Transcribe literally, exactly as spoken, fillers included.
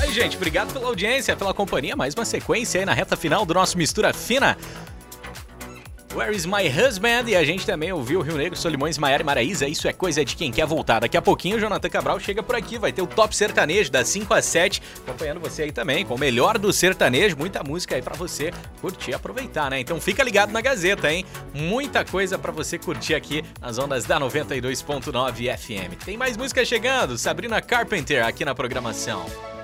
aí, gente. Obrigado pela audiência, pela companhia. Mais uma sequência aí na reta final do nosso Mistura Fina. Where is my husband? E a gente também ouviu Rio Negro, Solimões, Maiara e Maraísa. Isso é coisa de quem quer voltar. Daqui a pouquinho o Jonathan Cabral chega por aqui. Vai ter o Top Sertanejo das cinco às sete. Acompanhando você aí também com o melhor do sertanejo. Muita música aí pra você curtir e aproveitar, né? Então fica ligado na Gazeta, hein? Muita coisa pra você curtir aqui nas ondas da noventa e dois ponto nove F M. Tem mais música chegando. Sabrina Carpenter aqui na programação.